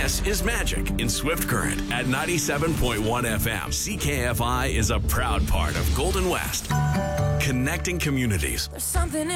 This is Magic in Swift Current at 97.1 FM. CKFI is a proud part of Golden West, connecting communities. There's something